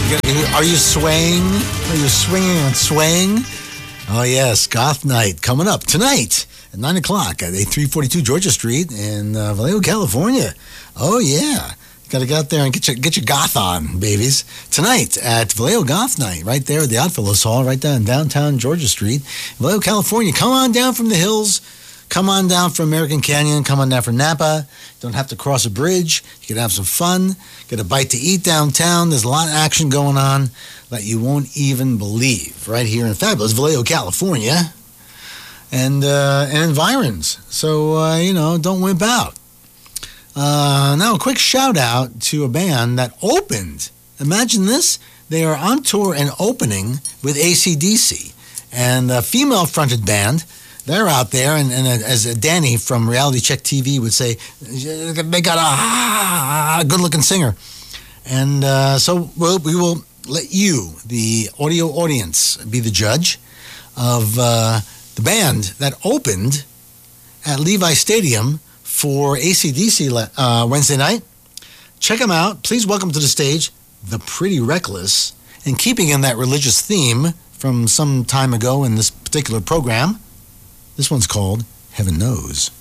Are you swaying? Are you swinging and swaying? Oh, yes, Goth Night coming up tonight at 9 o'clock at 342 Georgia Street in Vallejo, California. Oh, yeah. Got to get out there and get your goth on, babies. Tonight at Vallejo Goth Night, right there at the Oddfellows Hall, right down in downtown Georgia Street, Vallejo, California. Come on down from the hills. Come on down from American Canyon. Come on down from Napa. Don't have to cross a bridge. You can have some fun. Get a bite to eat downtown. There's a lot of action going on that you won't even believe right here in fabulous Vallejo, California, and environs. So, don't wimp out. Now, a quick shout out to a band that opened. Imagine this. They are on tour and opening with AC/DC, and a female-fronted band. They're out there, and as Danny from Reality Check TV would say, they got a good-looking singer. And so we will let you, the audio audience, be the judge of the band that opened at Levi Stadium for AC/DC Wednesday night. Check them out. Please welcome to the stage The Pretty Reckless. And keeping in that religious theme from some time ago in this particular program, this one's called Heaven Knows.